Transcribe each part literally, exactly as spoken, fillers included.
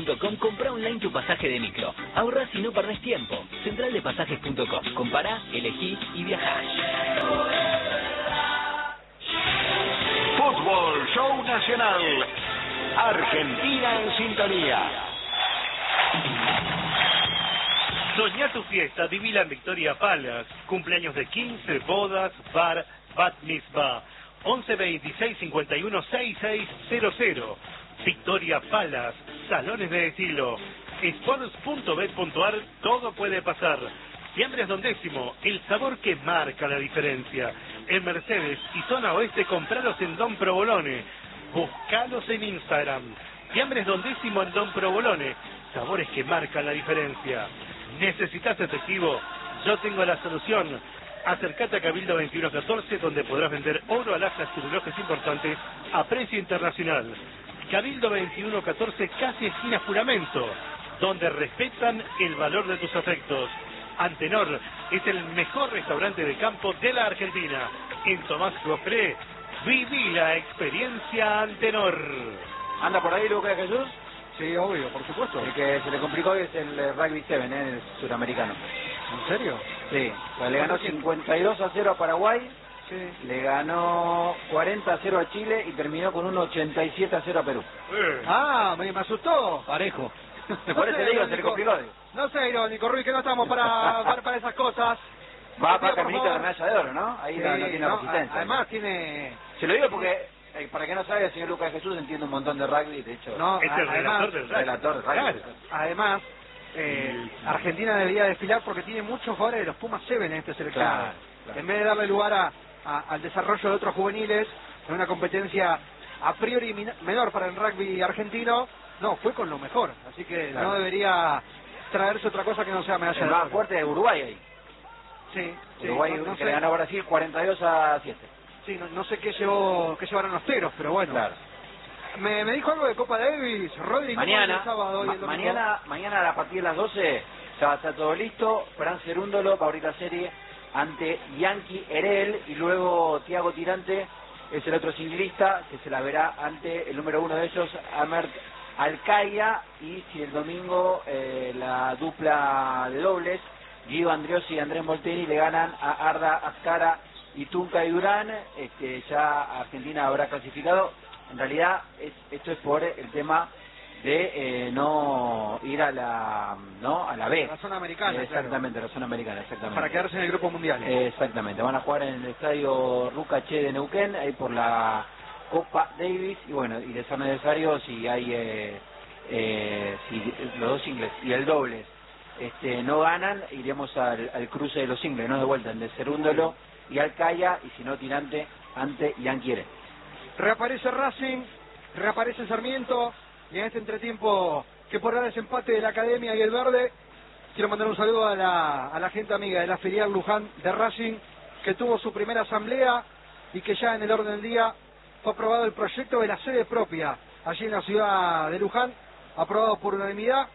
punto com, comprá online tu pasaje de micro. Ahorrás y no perdés tiempo. central de pasajes punto com. Compará, elegí y viajá. Fútbol Show Nacional. Argentina en sintonía. Soñá tu fiesta, vivila en Victoria Palace. Cumpleaños de quince, bodas, bar, bat mitzvah. once veintiséis cincuenta y uno sesenta y seis cero cero. Victoria Palace, salones de estilo. Sports punto bet punto ar, todo puede pasar. Fiambres Don Décimo, el sabor que marca la diferencia. En Mercedes y zona oeste, compralos en Don Provolone. Buscalos en Instagram. Fiambres Don Décimo en Don Provolone. Sabores que marcan la diferencia. ¿Necesitas efectivo? Yo tengo la solución. Acércate a Cabildo veintiuno catorce, donde podrás vender oro, alhajas y relojes importantes a precio internacional. Cabildo veintiuno catorce, casi esquina Juramento, donde respetan el valor de tus afectos. Antenor es el mejor restaurante de campo de la Argentina. En Tomás Goffré, viví la experiencia Antenor. ¿Anda por ahí Lucas Jesús? Sí, obvio, por supuesto. El que se le complicó hoy es el eh, Rugby siete, ¿eh? El suramericano. ¿En serio? Sí, pues le ganó cincuenta y dos a cero a Paraguay, sí. Le ganó cuarenta a cero a Chile y terminó con un ochenta y siete a cero a Perú. Eh. Ah, me, me asustó. Parejo. No Por eso sé, le digo, se le irónico. complicó. No sé, irónico, Ruiz, que no estamos para, para, para esas cosas. Va Te para pido, por caminito de la favor. medalla de oro, ¿no? Ahí Sí, no, no tiene no, resistencia. Además tiene... Se lo digo porque, eh, para que no sabe, el señor Lucas Jesús entiende un montón de rugby, de hecho. No, Es el además, relator del rugby. relator de rugby. Claro. Además, eh, Argentina debería desfilar porque tiene muchos jugadores de los Pumas siete en este seleccionado. Claro, claro. En vez de darle lugar a, a, al desarrollo de otros juveniles, en una competencia a priori min- menor para el rugby argentino, no, fue con lo mejor. Así que Claro. no debería traerse otra cosa que no sea medalla El de más oro. fuerte de Uruguay ahí. Sí, sí, Uruguay no, no que sé, le ganó a Brasil cuarenta y dos a siete. sí, no, no sé qué llevó, qué llevaron los teros, pero bueno. Claro. Me, me dijo algo de Copa Davis, Rodri, ¿cómo Mañana, es el sábado y ma- el domingo? mañana, mañana a partir de las doce ya está todo listo. Fran Cerúndolo va a abrir la serie ante Yankee Herel y luego Tiago Tirante es el otro singlista que se la verá ante el número uno de ellos, Amert Alcaya, y si el domingo eh, la dupla de dobles, Guido Andriosi y Andrés Molteni, le ganan a Arda Azcara y Tunca y Durán, este, ya Argentina habrá clasificado. En realidad es, esto es por el tema de eh, no ir a la no a la B, La zona americana, exactamente, la zona americana, exactamente, para quedarse en el grupo mundial. Eh, exactamente, van a jugar en el estadio Rucaché de Neuquén, ahí por la Copa Davis, y bueno, y de ser necesario, si hay eh, eh, si los dos singles y el dobles este, no ganan, iremos al, al cruce de los singles, no de vuelta, el de Cerúndolo y Alcaya, y si no, Tirante ante Yanquiere. Reaparece Racing, reaparece Sarmiento, y en este entretiempo que por ahora es empate de la Academia y el Verde, quiero mandar un saludo a la, a la gente amiga de la filial Luján de Racing, que tuvo su primera asamblea y que ya en el orden del día fue aprobado el proyecto de la sede propia, allí en la ciudad de Luján, aprobado por unanimidad,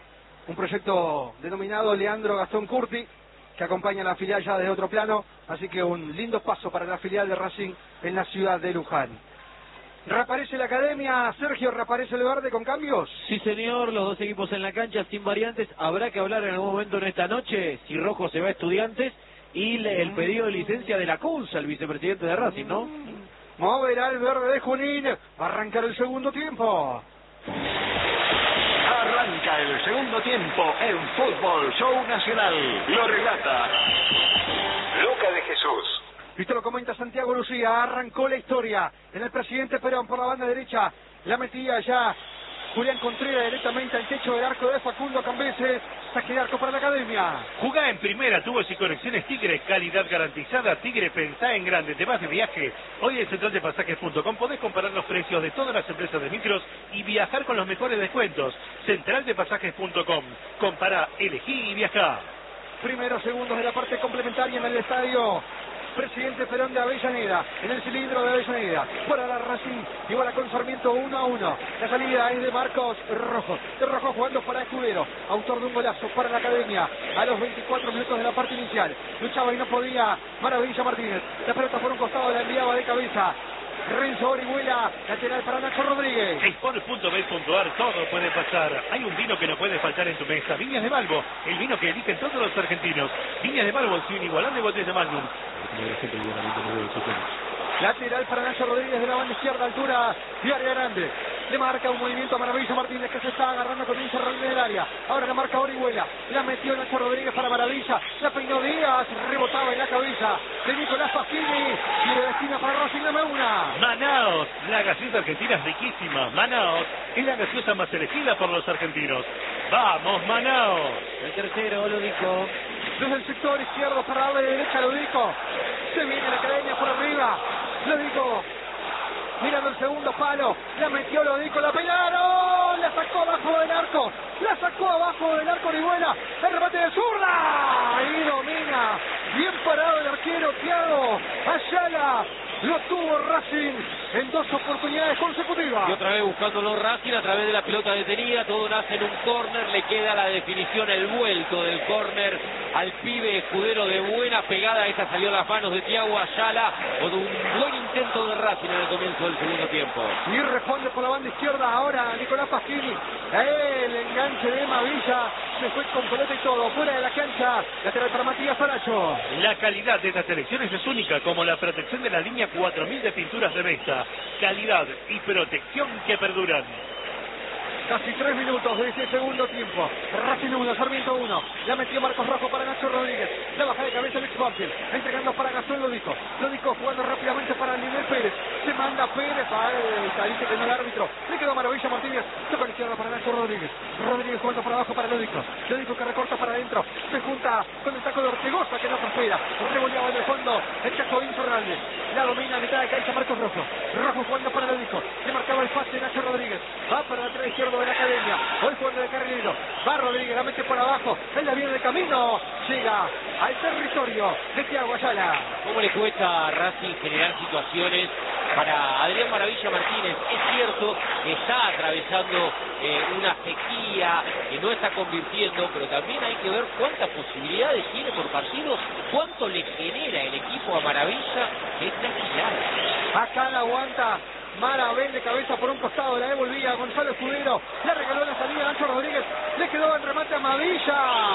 un proyecto denominado Leandro Gastón Curti, que acompaña a la filial ya desde otro plano, así que un lindo paso para la filial de Racing en la ciudad de Luján. ¿Reaparece la Academia, Sergio? ¿Reaparece el Verde con cambios? Sí, señor, los dos equipos en la cancha sin variantes. Habrá que hablar en algún momento en esta noche si Rojo se va a Estudiantes y le, el pedido de licencia de la Cunza, el vicepresidente de Racing, ¿no? Moverá el Verde de Junín, va a arrancar el segundo tiempo. Arranca el segundo tiempo en Fútbol Show Nacional. Lo relata Luca de Jesús. Y te lo comenta Santiago Lucía, arrancó la historia en el Presidente Perón por la banda derecha, la metía ya Julián Contreras directamente al techo del arco de Facundo Cambeses, saque de arco para la Academia. Jugá en primera, tubos y conexiones Tigre, calidad garantizada. Tigre, pensá en grande, te vas de viaje. Hoy en central de pasajes punto com podés comparar los precios de todas las empresas de micros y viajar con los mejores descuentos. central de pasajes punto com, compará, elegí y viajá. Primeros segundos de la parte complementaria en el estadio Presidente Perón de Avellaneda, en el cilindro de Avellaneda, para la Racing, iguala con Sarmiento uno a uno, la salida es de Marcos Rojo, de Rojo jugando para Escudero, autor de un golazo para la Academia, a los veinticuatro minutos de la parte inicial, luchaba y no podía Maravilla Martínez, la pelota por un costado la enviaba de cabeza, Renzo Orihuela, lateral para Nacho Rodríguez. Sport punto bet punto ar, todo puede pasar. Hay un vino que no puede faltar en tu mesa. Viñas de Balbo, el vino que eligen todos los argentinos. Viñas de Balbo, su inigualable botella Magnum. Lateral para Nacho Rodríguez de la banda izquierda, altura de área grande. Le marca un movimiento a Maravilla Martínez, que se está agarrando con un cerrón del área. Ahora la marca Orihuela. La metió Nacho Rodríguez para Maravilla. La peinó Díaz. Rebotaba en la cabeza de Nicolás Pasquini. Y de destina para Racing, dame una. Manaos, la gaseosa argentina es riquísima. Manaos es la gaseosa más elegida por los argentinos. ¡Vamos, Manaos! El tercero, lo dijo. Desde el sector izquierdo para darle de derecha, lo dijo. Se viene la academia por arriba. Lo dijo. Mirando el segundo palo, la metió, lo dijo, la pegaron, la sacó abajo del arco, la sacó abajo del arco Orihuela, el remate de zurda, y domina, bien parado el arquero Thiago Ayala, lo tuvo Racing en dos oportunidades consecutivas. Y otra vez buscándolo Racing a través de la pelota detenida, todo nace en un córner, le queda la definición, el vuelto del córner al pibe escudero de buena pegada, esta salió a las manos de Thiago Ayala, con un buen intento de Racing en el comienzo del segundo tiempo. Y responde por la banda izquierda ahora Nicolás Pasquini, el enganche de Mavilla, se fue con pelota y todo, fuera de la cancha, lateral para Matías Saracho. La calidad de estas selecciones es única, como la protección de la línea cuatro mil de pinturas de Vesta. Calidad y protección que perduran. Casi tres minutos de ese segundo tiempo. Racing uno, Sarmiento uno. La metió Marcos Rojo para Nacho Rodríguez. La baja de cabeza Alex Banfield. Entregando para Gastón Lodico. Lodico jugando rápidamente para Lionel Pérez. Se manda Pérez. Falta, dice que no el árbitro. Le quedó Maravilla Martínez. Toca a la izquierda para Nacho Rodríguez. Rodríguez jugando para abajo para Lodico. Lodico que recorta para adentro. Se junta con el taco de Ortegoza que no prospera. Revoleaba en el fondo el Chaco Insorralde. La domina a mitad de cancha Marcos Rojo. Rojo jugando para Lodico. Le marcaba el pase Nacho Rodríguez. Va para el lateral izquierdo de la academia, hoy jugando de carrilero, va Rodríguez, la mete por abajo, él la viene de camino, llega al territorio de Thiago Ayala. ¿Cómo le cuesta a Racing generar situaciones para Adrián Maravilla Martínez? Es cierto que está atravesando eh, una sequía, que no está convirtiendo, pero también hay que ver cuántas posibilidades tiene por partido, cuánto le genera el equipo a Maravilla, que está girada. Acá la aguanta Marabel de cabeza por un costado, la devolvía Gonzalo Escudero, le regaló la salida a Nacho Rodríguez, le quedó el remate a Mavilla.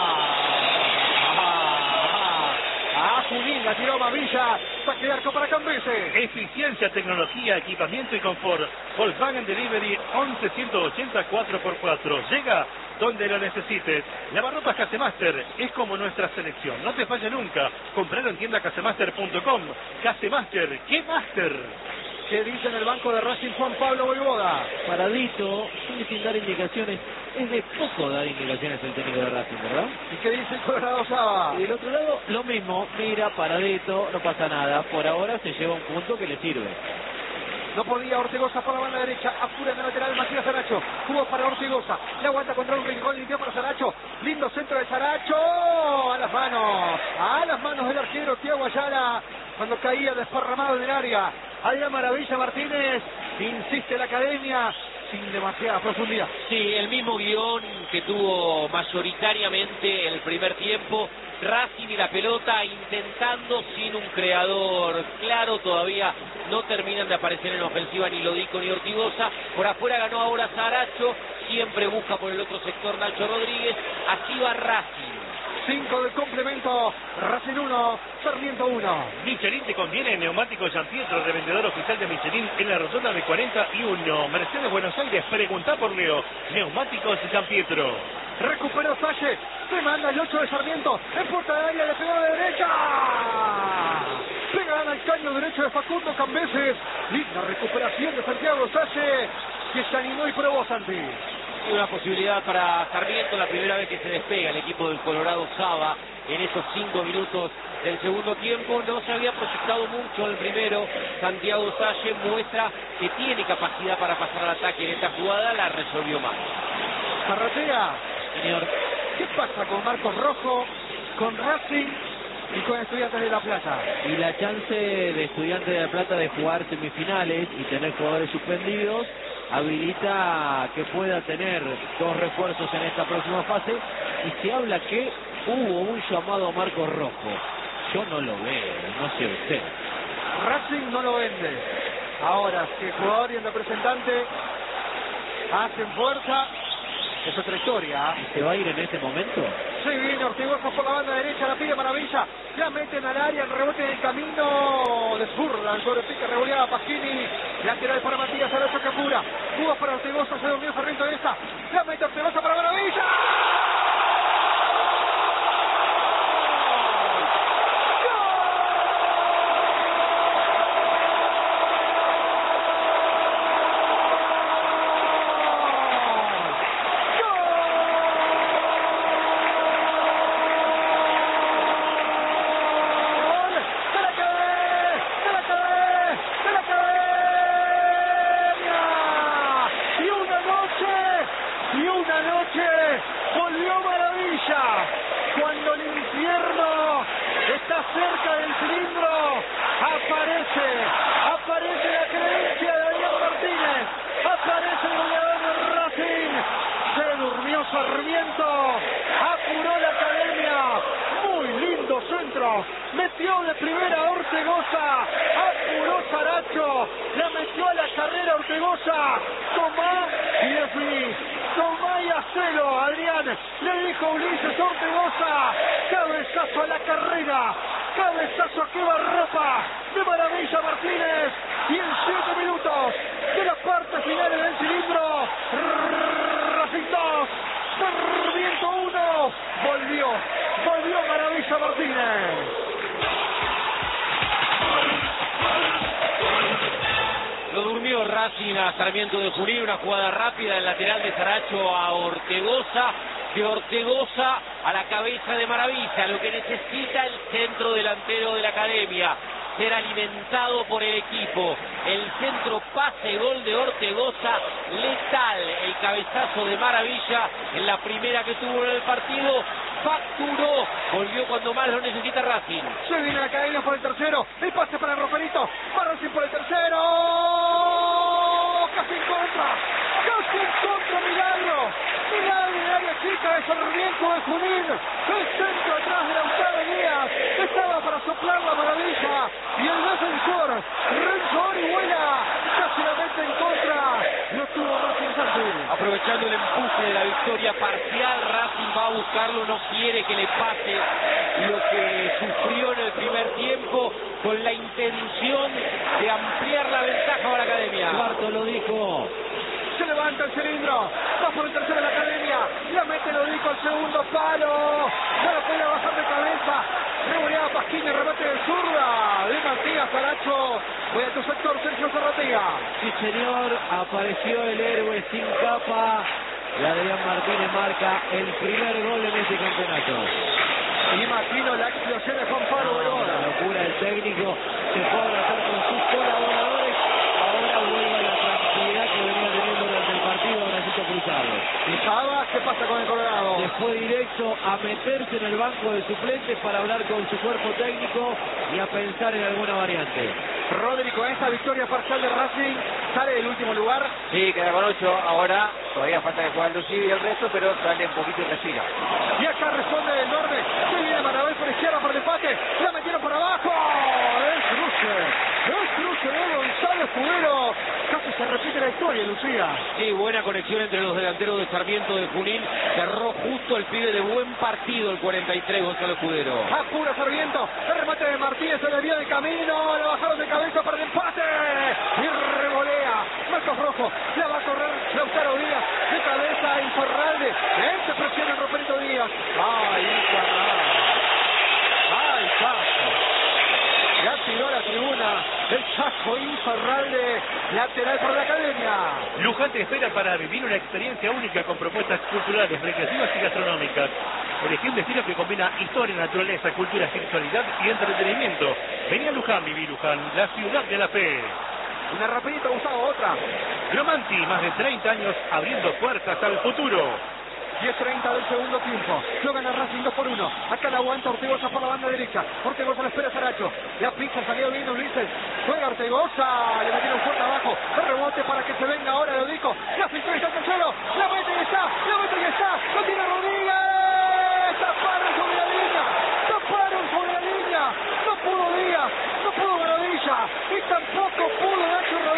A Junín la tiró Mavilla, saque de arco para Cambese. Eficiencia, tecnología, equipamiento y confort. Volkswagen Delivery once ciento ochenta cuatro por cuatro. Llega donde lo necesites. Lavarropas Casemaster es como nuestra selección. No te falla nunca. Compralo en tienda casemaster punto com. Casemaster, ¿qué master? ¿Qué dice en el banco de Racing Juan Pablo Voivoda? Paradito, sigue sin dar indicaciones. Es de poco dar indicaciones el técnico de Racing, ¿verdad? ¿Y qué dice el Colorado Saba? Y del otro lado, lo mismo. Mira, paradito, no pasa nada. Por ahora se lleva un punto que le sirve. No podía Ortegoza por la banda derecha, apura en el lateral Matías Saracho, jugó para Ortegoza, la aguanta contra un rincón, limpió para Saracho, lindo centro de Saracho, a las manos, a las manos del arquero Thiago Ayala, cuando caía desparramado en el área. Adrián Maravilla Martínez, insiste la academia, sin demasiada profundidad. Sí, el mismo guión que tuvo mayoritariamente el primer tiempo. Racing y la pelota intentando sin un creador claro, todavía no terminan de aparecer en ofensiva ni Lodico ni Ortigosa. Por afuera ganó ahora Saracho, siempre busca por el otro sector Nacho Rodríguez. Así va Racing. cinco del complemento, Racing uno, Sarmiento uno. Michelin te conviene, neumáticos San Pietro, revendedor oficial de Michelin en la rotonda de cuarenta y uno. Mercedes Buenos Aires, pregunta por Leo. Neumáticos San Pietro. Recuperó Salle, se manda el ocho de Sarmiento, en puerta de área, le pegó de derecha. Pegan al caño derecho de Facundo Cambeses. Linda recuperación de Santiago Salle, que se animó y probó Santi. Una posibilidad para Sarmiento, la primera vez que se despega el equipo del Colorado Saba en esos cinco minutos del segundo tiempo. No se había proyectado mucho el primero. Santiago Salle muestra que tiene capacidad para pasar al ataque en esta jugada, la resolvió mal. Carratea, Señor, ¿qué pasa con Marcos Rojo, con Racing y con Estudiantes de La Plata? y la chance de Estudiantes de La Plata de jugar semifinales y tener jugadores suspendidos habilita que pueda tener dos refuerzos en esta próxima fase, y se habla que hubo un llamado a Marcos Rojo. Yo no lo veo, no sé usted. Racing no lo vende. Ahora, si el jugador y el representante hacen fuerza, es otra historia. ¿Se va a ir en este momento? Se viene Ortigosa por la banda derecha, la pide Maravilla, la meten al área, el rebote del camino de zurda, el sobre pique revoleada Pasquini, lateral para Matías Aracho que apura, Cuba para Ortigosa, se durmió Ferrento de esa, la mete Ortigosa para Maravilla. Metió de primera Ortegoza, apuró Saracho, la metió a la carrera Ortegoza, tomá y definí, tomá y hacelo, Adrián, le dijo Ulises Ortegoza, cabezazo a la carrera, cabezazo a quemarropa de Maravilla Martínez, y en siete minutos de las partes finales del cilindro, Racing dos, Sarmiento uno, volvió, volvió Maravilla Martínez. Lo durmió Racing a Sarmiento de Junín, una jugada rápida del lateral de Saracho a Ortegoza, de Ortegoza a la cabeza de Maravilla, lo que necesita el centro delantero de la academia, ser alimentado por el equipo. El centro pase gol de Ortegoza, letal el cabezazo de Maravilla en la primera que tuvo en el partido, facturó, volvió cuando más lo necesita Racing. Se viene la academia por el tercero, el pase para Roperito, va Racing por el tercero, casi en contra, casi en contra, Milagro, Milagro de área chica de Sarmiento de Junín, el centro atrás de Lautaro Díaz, estaba para soplar la Maravilla, y el defensor, Renzo Orihuela, casi la mete en contra, no tuvo más instante. Aprovechando el empuje de la victoria parcial, Racing va a buscarlo, no quiere que le pase lo que sufrió en el primer tiempo, con la intención de ampliar la ventaja para la academia. Cuarto lo dijo. Se levanta el cilindro, va por el tercero de la academia, la mete, lo dijo, al segundo palo, no lo puede bajar de cabeza, revoleada Pasquini, remate de zurda, de Matías Saracho, voy a tu sector, Sergio Zarratea. Sí señor, apareció el héroe sin capa, y Adrián Martínez marca el primer gol en este campeonato. Imagino la explosión de Juan Pablo Verona. La locura del técnico, se fue a abrazar con sus colaboradores, ahora vuelve a la tranquilidad que venía teniendo durante el partido Bracito Cruzado. ¿Y Sabas qué pasa con el Colorado? Se fue directo a meterse en el banco de suplentes para hablar con su cuerpo técnico y a pensar en alguna variante. Rodri, con esta victoria parcial de Racing, sale del último lugar. Sí, queda con ocho, ahora todavía falta que juegue Lucía y el resto, pero sale un poquito y respira. Y acá responde del norte, se viene Maravilla por izquierda por el empate, la metieron por abajo, el cruce, el cruce de Gonzalo Escudero, casi se repite la historia, Lucía. Sí, buena conexión entre los delanteros de Sarmiento de Junín, cerró justo el pibe de buen partido el cuarenta y tres, Gonzalo Escudero. Apura Sarmiento, el remate de Martínez se le dio de camino, la bajaron de cabeza para el empate, y revolea, Marcos Rojo, la va a correr Lautaro Díaz, de cabeza Infarralde, este presiona el Roperito Díaz, ay Infarralde, ay Chaco, ya tiró la tribuna, el Chaco Infarralde, lateral para la academia. Luján te espera para vivir una experiencia única con propuestas culturales, recreativas y gastronómicas. Elegí un destino que combina historia, naturaleza, cultura, sexualidad y entretenimiento. Vení a Luján, viví Luján, la ciudad de la fe. Una rapidita, Gustavo, otra. Gromanti, más de treinta años abriendo puertas al futuro. diez treinta del segundo tiempo. Lo gana Racing dos por uno. Acá la aguanta Ortegoza por la banda derecha. Ortegoza la espera Saracho. La pizza salió bien Ulises. Juega Ortegoza. Le metieron fuerte abajo. El rebote para que se venga ahora, lo dijo. La filtró y está con solo. La mete y está. La mete y está. Lo tiene Rodríguez. Taparon sobre la línea. Taparon sobre la línea. No pudo Díaz. No pudo Maravilla. Y tampoco pudo Nacho Rodríguez.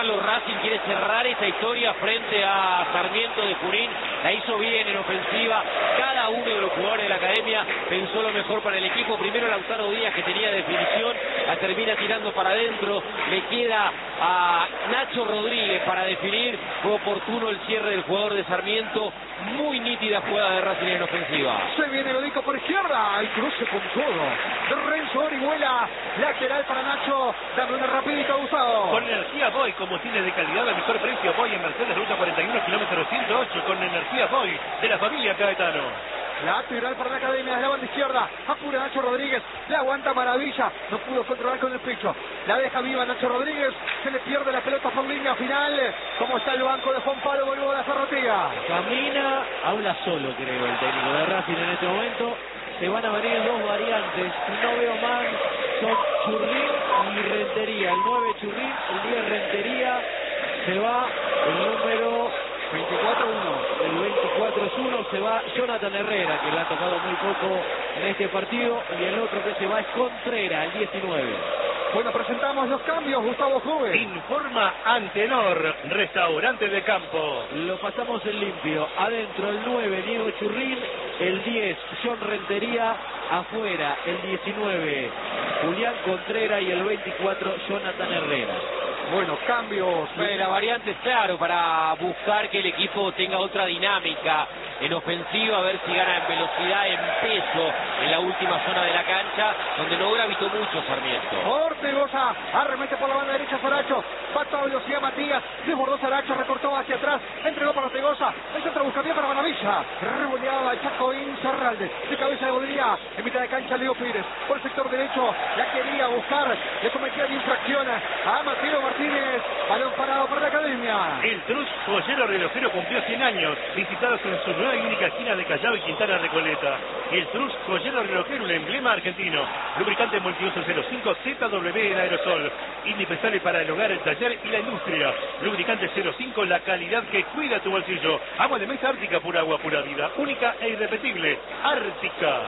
Carlos, Racing quiere cerrar esta historia frente a Sarmiento de Junín. La hizo bien en ofensiva. Cada uno de los jugadores de la academia pensó lo mejor para el equipo. Primero Lautaro Díaz, que tenía definición, la termina tirando para adentro. Le queda a Nacho Rodríguez para definir. Fue oportuno el cierre del jugador de Sarmiento. Muy nítida jugada de Racing en ofensiva. Se viene Lodico por izquierda. El cruce con todo. De Renzo Orihuela. Lateral para Nacho. Dame una rapidito, Gustavo. Con energía Boy, combustibles de calidad, al mejor precio. Boy en Mercedes, ruta cuarenta y uno, kilómetro ciento ocho. Con energía Boy de la familia Caetano. Lateral para la academia, de la banda izquierda. Apura Nacho Rodríguez. La aguanta Maravilla. No pudo controlar con el pecho. La deja viva Nacho Rodríguez. Se le pierde la pelota por línea final. ¿Cómo está el banco de Juan Pablo Boludo de la Zarratea? Camina, habla solo, creo, el técnico de Racing en este momento. Se van a venir dos variantes. No veo más. Son Churrín y Rentería. El nueve Churrín, el diez Rentería. Se va el número veinticuatro uno. El veinticuatro es uno. Se va Jonathan Herrera, que le ha tocado muy poco en este partido. Y el otro que se va es Contreras, el diecinueve. Bueno, presentamos los cambios, Gustavo Juve. Informa Antenor, restaurante de campo. Lo pasamos en limpio. Adentro el nueve, Diego Churrín. El diez, John Rentería. Afuera el diecinueve, Julián Contreras. Y el veinticuatro, Jonathan Herrera. Bueno, cambios. Eh, la variante es claro para buscar que el equipo tenga otra dinámica en ofensiva, a ver si gana en velocidad, en peso en la última zona de la cancha, donde no gravitó mucho Sarmiento. Ortegoza arremete por la banda derecha Saracho, falta velocidad Matías, desbordó Saracho, recortó hacia atrás, entregó para Ortegoza, el centro buscaría para Maravilla, revoleaba el Chaco Incerralde, de cabeza de Bodría, en mitad de cancha Leo Pires, por el sector derecho, la quería buscar, le cometía de infracción a Mateo Martínez, balón parado para la academia. El Trus Joyero Relojero cumplió cien años, visitados en su nueva y única esquina de Callao y Quintana Recoleta. El Trus Joyero Relojero, el emblema argentino. Lubricante multiuso cero cinco Z W en aerosol. Indispensable para el hogar, el taller y la industria. Lubricante cero cinco, la calidad que cuida tu bolsillo. Agua de mesa Ártica, pura agua, pura vida. Única e irrepetible. Ártica.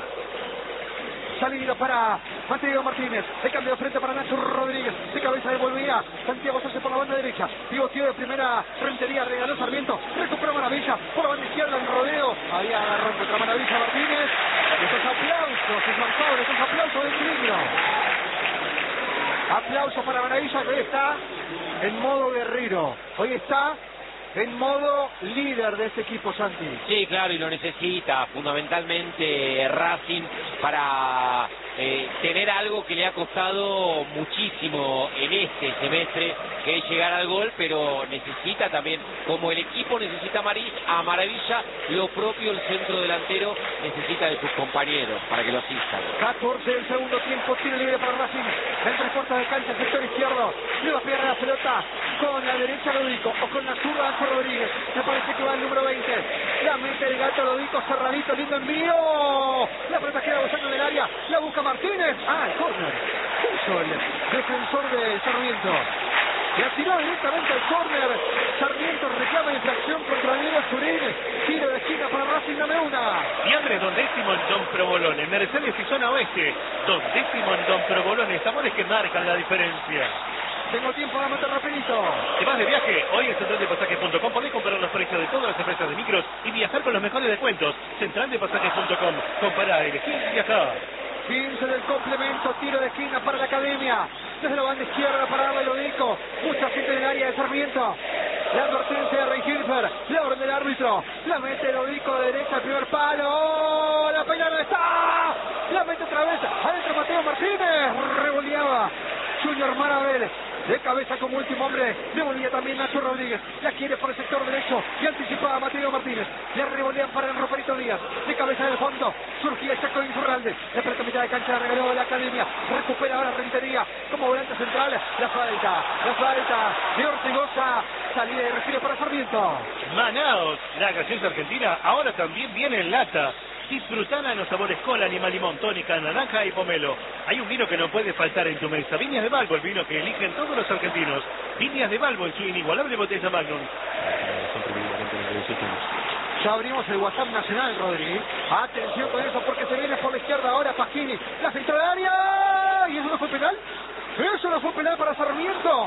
Salida para Mateo Martínez, el cambio de frente para Nacho Rodríguez, de cabeza devolvía Santiago Sánchez por la banda derecha, pivoteo de primera Rentería, regaló Sarmiento, recuperó Maravilla, por la banda izquierda en rodeo, había agarrón contra Maravilla Martínez, y estos aplausos, es marcado, estos aplausos del equilibrio. Aplauso para Maravilla, que hoy está en modo guerrero, hoy está en modo líder de este equipo, Santi. Sí, claro, y lo necesita fundamentalmente Racing para eh, tener algo que le ha costado muchísimo en este semestre, que es llegar al gol, pero necesita también, como el equipo necesita a Maravilla, lo propio el centro delantero necesita de sus compañeros para que lo asistan. catorce del segundo tiempo, tiro libre para Racing, entre puertas de cancha, sector izquierdo, le va a pegar la pelota con la derecha Lodico, o con la zurda Ancho Rodríguez, me parece que va el número veinte, la mete el gato Lodico, cerradito, lindo envío, la pelota queda buscando en el área, la busca Martínez, ah, el córner, ¿qué hizo el defensor de Sarmiento? La tiró directamente al córner, Sarmiento reclama infracción contra Diego Churrín, tiro de esquina para Racing, dame una. Y Andrés, dondécimo en Don Provolone, Mercedes y zona oeste, dondécimo en Don Provolone, sabores que marcan la diferencia. Tengo tiempo de meter rapidito. Si vas de viaje, hoy en central de pasajes punto com podés comparar los precios de todas las empresas de micros y viajar con los mejores descuentos. central de pasajes punto com, compará, elegir y viajar. quince del complemento, tiro de esquina para la academia. Desde la banda izquierda para darle Lodico. Mucha gente en el área de Sarmiento. La advertencia de Rey Hilfer. La orden del árbitro. La mete Lodico de derecha al primer palo. ¡Oh! La pelota está. La mete otra vez. Adentro Mateo Martínez. Revoleaba Junior Marabel. De cabeza como último hombre, devolvía también Nacho Rodríguez, la quiere por el sector derecho y anticipaba a Mateo Martínez, le revolean para el Roperito Díaz, de cabeza del fondo, surgía Chaco Insurralde, la pelota mitad de cancha, la regaló de la academia, recupera ahora Rentería, como volante central, la falta, la falta de Ortigosa, salida de respiro para Sarmiento. Manaos, la gaseosa argentina, ahora también viene en lata. Disfrutala en los sabores cola, lima, limón, tónica, naranja y pomelo. Hay un vino que no puede faltar en tu mesa. Viñas de Balbo, el vino que eligen todos los argentinos. Viñas de Balbo en su inigualable botella Magnum. Ya abrimos el WhatsApp nacional, Rodri. Atención con eso porque se viene por la izquierda ahora Pasquini. La filtró de área. ¿Y eso no fue penal? Eso no fue penal para Sarmiento.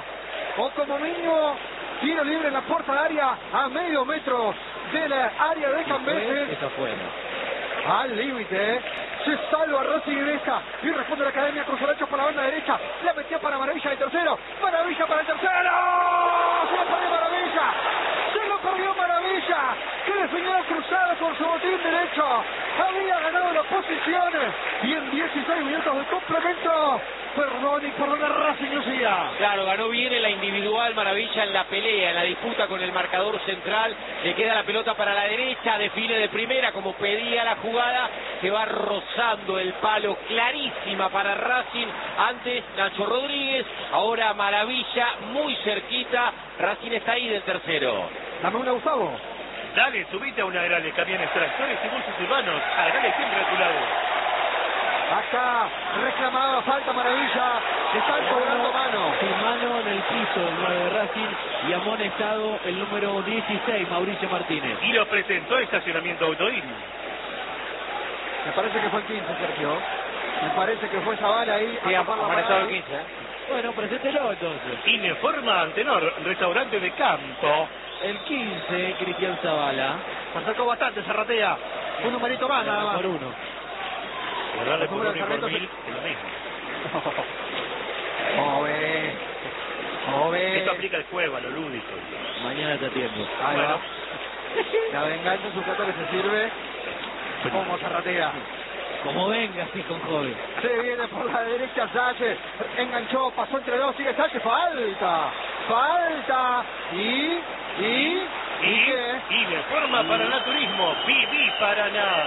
o como mínimo tiro libre en la puerta de área a medio metro de la área de Cambeses. Está afuera. Al límite, ¿eh? Se salva Racing en esta y responde la Academia, cruzó derecho por la banda derecha, la metió para Maravilla el tercero, Maravilla para el tercero, se lo perdió Maravilla, se lo perdió Maravilla, que definió cruzado con su botín derecho, había ganado las posiciones y en dieciséis minutos de complemento, perdón y perdón a Racing Lucía. Claro, ganó bien en la individual Maravilla en la pelea, en la disputa con el marcador central, le queda la pelota para la derecha, define de primera como pedía la jugada, se va rozando el palo, clarísima para Racing, antes Nacho Rodríguez, ahora Maravilla muy cerquita, Racing está ahí del tercero. Dame una, Gustavo. Dale, subite a una Agrale, camiones, tractores y buses urbanos, Agrale siempre a tu lado. Acá reclamaba falta Maravilla, están cobrando mano. Su mano en el piso del nueve de Racing y amonestado el número dieciséis, Mauricio Martínez. Y lo presentó a estacionamiento Autoín. Me parece que fue el quince, Sergio. Me parece que fue Zavala ahí. Sí, a tapar la amonestado el parada. quince, ¿eh? Bueno, preséntelo entonces. Informa Antenor, restaurante de campo. El quince, Cristian Zavala. Se acercó bastante, Zarratea. Un numerito más, nada más. Por uno. Guardarle por número uno y de por Sarmiento mil, es lo mismo. Joven. Joven. Esto aplica el juego, a lo lúdico. Mañana te atiendo. Ahí Bueno. va. La venganza es un plato que se sirve como Zarratea. Como venga, así con joven. Se viene por la derecha Sánchez, enganchó, pasó entre dos, sigue Sánchez, falta, falta, y, y, y, Y, qué? y de forma Paraná Turismo, Viví Paraná.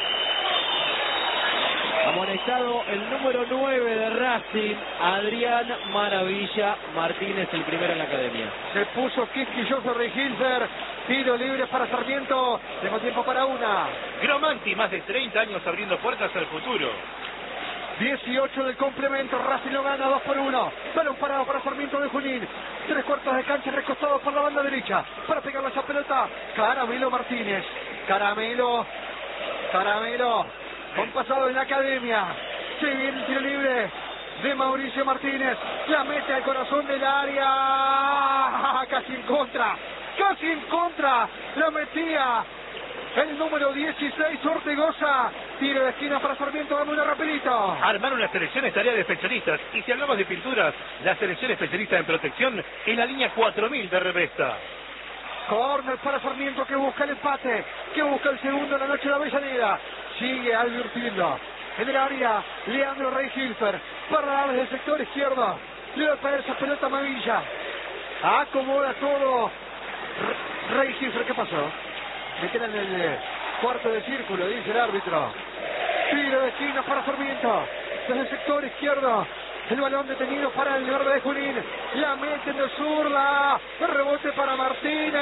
Amonestado el número nueve de Racing, Adrián Maravilla Martínez, el primero en la academia. Se puso quisquilloso Reigilser, tiro libre para Sarmiento, tengo tiempo para una. Gromanti, más de treinta años abriendo puertas al futuro. dieciocho del complemento, Racing lo gana dos por uno. Balón parado para Sarmiento de Junín. Tres cuartos de cancha recostados por la banda derecha. Para pegarle esa pelota, Caramelo Martínez. Caramelo, Caramelo, con pasado en la academia. Se viene el tiro libre de Mauricio Martínez. La mete al corazón del área. Casi en contra, casi en contra. La metía el número dieciséis, Ortegoza. Tiro de esquina para Sarmiento, dame una rapidito. Armar una selección es tarea de especialistas. Y si hablamos de pinturas, la selección especialista en protección es la línea cuatro mil de Revesta. Corner para Sarmiento, que busca el empate, que busca el segundo en la noche de Avellaneda. Sigue advirtiendo en el área Leandro Reigilfer para dar desde el sector izquierdo. Le va a pegar esa pelota a Mavilla. Acomoda todo Reigilfer. ¿Qué pasó? Meten en el eh, cuarto de círculo, dice el árbitro. Tiro de esquina para Sarmiento desde el sector izquierdo. El balón detenido para el verde de Junín. La meten de zurda. El rebote para Martínez.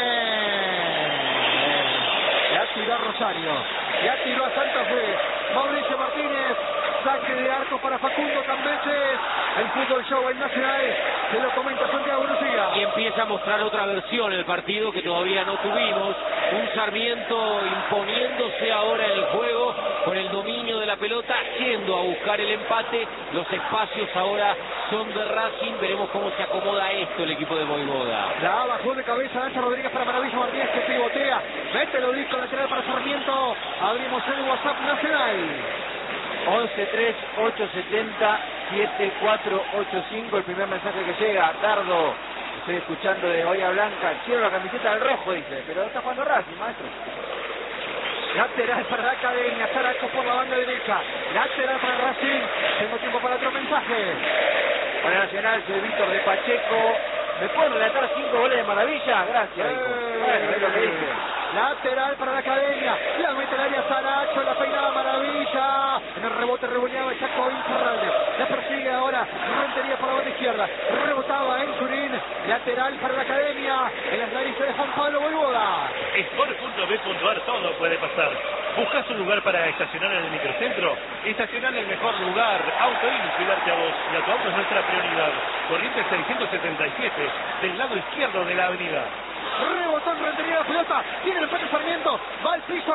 Ya tiró a Rosario. Ya tiró a Santa Fe. Mauricio Martínez. Saque de arco para Facundo Cambeses. El fútbol show en Nacional. Se lo comenta Santiago Lucía. Y empieza a mostrar otra versión el partido que todavía no tuvimos. Un Sarmiento imponiéndose ahora en el juego con el dominio de la pelota, yendo a buscar el empate. Los espacios ahora son de Racing. Veremos cómo se acomoda esto el equipo de Voivoda. La bajó de cabeza Nacho Rodríguez para Maravilla Martínez, que pivotea. Mételo disco lateral para Sarmiento. Abrimos el WhatsApp Nacional. once tres ocho setenta siete cuatro ocho cinco, el primer mensaje que llega. Dardo, estoy escuchando de Bahía Blanca, quiero la camiseta del rojo, dice, pero está jugando Racing, maestro. Lateral para la academia, Saracho por la banda derecha. Lateral para Racing. Tengo tiempo para otro mensaje. Para Nacional, soy Víctor de Pacheco. ¿Me pueden relatar cinco goles de Maravilla? Gracias, hijo. Eh, Bueno, es lo que dice. Lateral para la academia. La mete el área Saracho, la peinada Maravilla. En el rebote reboleaba Chaco Inferralde. La persigue ahora Rentería por la banda izquierda. Rebotaba en Turín. Lateral para la academia. En las narices de Juan Pablo Voivoda. Sport punto b punto a r, todo puede pasar. ¿Buscas un lugar para estacionar en el microcentro? Estacionar en el mejor lugar. Autoín, cuidarte a vos. Y a tu auto es nuestra prioridad. Corrientes seiscientos setenta y siete, del lado izquierdo de la avenida. Rebotó en Rentería la pelota. Tiene el empate Sarmiento. Va al piso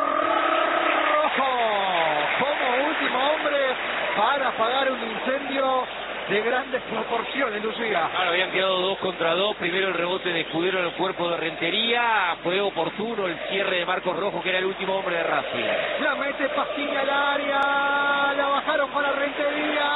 rojo. Como último hombre para apagar un incendio de grandes proporciones, Lucía. Claro, habían quedado dos contra dos. Primero el rebote de Escudero en el cuerpo de Rentería. Fue oportuno el cierre de Marcos Rojo, que era el último hombre de Racing. La mete Pasquini al área. La bajaron para Rentería.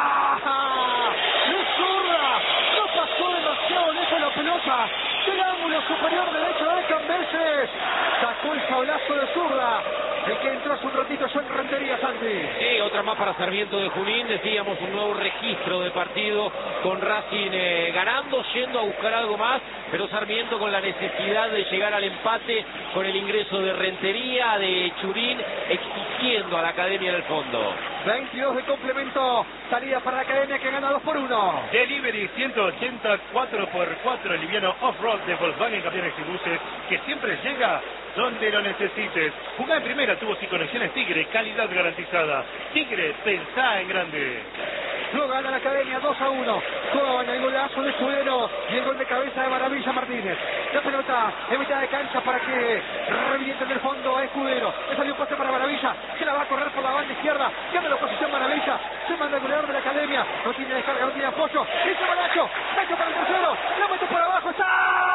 ¡Es zurda! No pasó demasiado lejos la pelota del ángulo superior derecho de Cambeses. Sacó el sablazo de zurda. El que entró hace un ratito yo en Rentería, Santi. Sí, otra más para Sarmiento de Junín. Decíamos un nuevo registro de partido con Racing eh, ganando, yendo a buscar algo más, pero Sarmiento con la necesidad de llegar al empate con el ingreso de Rentería, de Churín, exigiendo a la Academia en el fondo. veintidós de complemento, salida para la Academia que gana dos por uno. Delivery ciento ochenta cuatro por cuatro, el liviano off-road de Volkswagen Camiones y Buses, que siempre llega donde lo necesites. Jugá en primera, tubos y conexiones Tigre, calidad garantizada. Tigre, pensá en grande. Lo gana la Academia dos a uno. Con el golazo de Escudero y el gol de cabeza de Maravilla Martínez. La pelota en mitad de cancha para que reviente en el fondo a Escudero. Le salió un pase para Maravilla. Se la va a correr por la banda izquierda. Gana la posición Maravilla. Se manda el goleador de la Academia. No tiene descarga, no tiene apoyo. Y se va Nacho. Nacho para el tercero. La mete por abajo. ¡Está!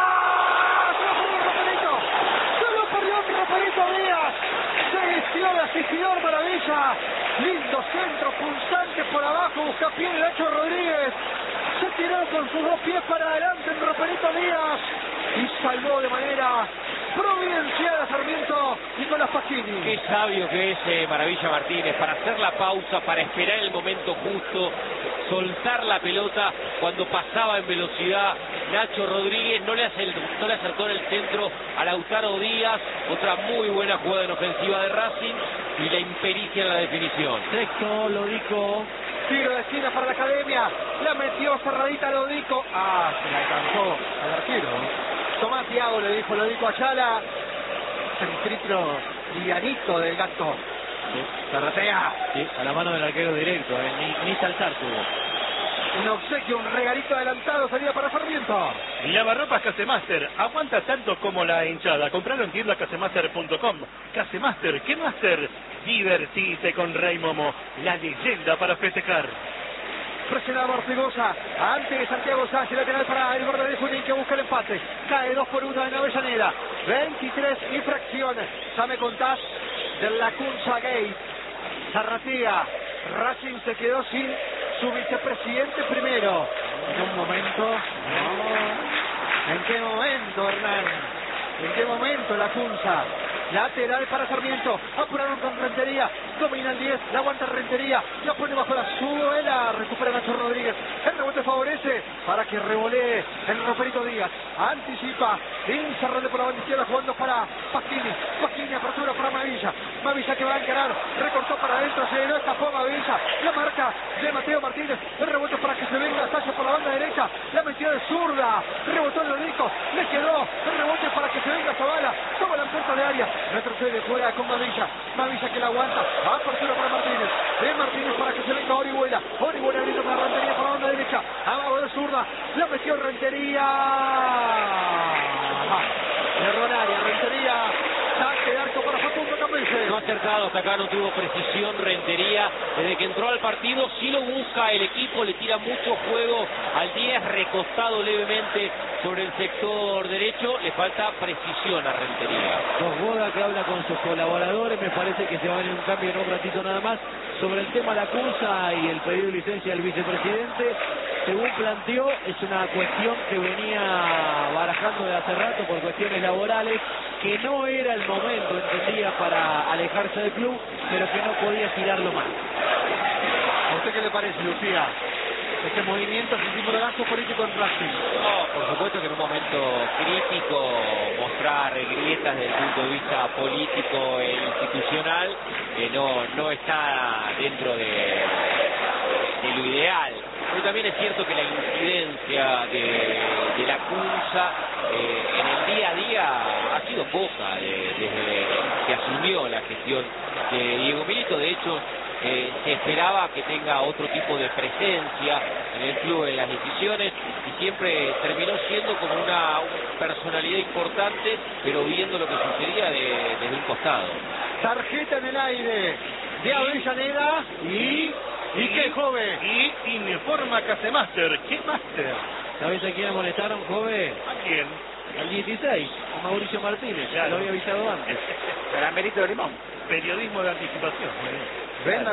¡Se lo perdió el Raperito! ¡Se lo perdió el Raperito Díaz! Se vistió de asistidor Maravilla. Lindo centro, punzante por abajo. Busca pie de Nacho Rodríguez. Se tiró con sus dos pies para adelante el Raperito Díaz. Y salvó de manera providencial a Sarmiento Nicolás Pasquini. Qué sabio que es eh, Maravilla Martínez para hacer la pausa, para esperar el momento justo, soltar la pelota cuando pasaba en velocidad Nacho Rodríguez. No le, hace el, no le acertó en el centro a Lautaro Díaz. Otra muy buena jugada en ofensiva de Racing y la impericia en la definición. Sexto, Lodico. Tiro de esquina para la Academia. La metió cerradita Lodico. Ah, se la alcanzó al arquero. Tomás Tiago le dijo Lodico Ayala. Centrículo lianito del gato. Sí. Zarratea. Sí, a la mano del arquero directo, eh, ni, ni saltar tuvo. Un obsequio, un regalito adelantado, salida para Sarmiento. Lavarropas Casemaster, aguanta tanto como la hinchada. Compralo en tienda casemaster punto com. Casemaster, ¿qué master? Divertite con Rey Momo, la leyenda para festejar. Presionaba Ortigosa, antes de Santiago Sánchez, lateral para el borde de Junín que busca el empate. Cae dos por uno en Avellaneda. veintitrés infracciones. Ya me contás del Lacunza Gate. Zarratea. Racing se quedó sin su vicepresidente primero. En un momento. No. ¿En qué momento, Hernán? ¿En qué momento Lacunza? Lateral para Sarmiento. Apuraron con Rentería. Domina el diez. La aguanta Rentería. La pone bajo la suela. Recupera Nacho Rodríguez. El rebote favorece para que revolee el Raperito Díaz. Anticipa. Incerrade por la banda izquierda jugando para Pasquini. Pasquini apertura para Mavilla. Mavilla que va a encarar. Recortó para adentro. Se lo escapó Mavilla. La marca de Mateo Martínez. El rebote para que se venga Sasha por la banda derecha. La metió de zurda. Rebotó el Lodico. Le quedó. El rebote para que se venga Zavala. Toma la puerta de área. Retrocede fuera con Mavilla. Mavilla que la aguanta. Apertura para Martínez. De Martínez para que se venga Orihuela. Orihuela grita para Rentería por la banda derecha. Abajo de zurda. La metió Rentería. Erró el área. Rentería. Saque de arco para Facundo Cambeses. No acertado, hasta acá no tuvo precisión Rentería. Desde que entró al partido sí lo busca el equipo, le tira mucho juego al diez, recostado levemente sobre el sector derecho. Le falta precisión a Rentería. Boda que habla con sus colaboradores, me parece que se va a venir un cambio en un ratito nada más. Sobre el tema de la cursa y el pedido de licencia del vicepresidente, según planteó, es una cuestión que venía barajando de hace rato por cuestiones laborales, que no era el momento, entendía, para alejarse del club, pero que no podía girarlo más. ¿A usted qué le parece, Lucía? Este movimiento es un tipo de gasto político en Racing. No, por supuesto que en un momento crítico mostrar grietas desde el punto de vista político e institucional eh, no, no está dentro de, de lo ideal. Pero también es cierto que la incidencia de, de la Cunza eh, en el día a día ha sido poca de, desde que asumió la gestión de Diego Milito. De hecho, Eh, se esperaba que tenga otro tipo de presencia en el club, en las decisiones, y siempre terminó siendo como una, una personalidad importante, pero viendo lo que sucedía de, desde un costado. Tarjeta en el aire de Avellaneda y ¿Y qué, joven? Y Informa Casemaster. ¿Qué Master? ¿Sabes a quién amonestaron, joven? ¿A quién? Al dieciséis, a Mauricio Martínez, ya Claro. lo había avisado antes. Caramelito de limón. Periodismo de anticipación. Ven